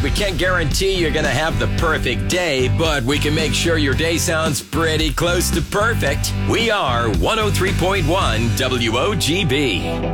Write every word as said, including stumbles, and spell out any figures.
We can't guarantee you're going to have the perfect day, but we can make sure your day sounds pretty close to perfect. We are one oh three point one W O G B.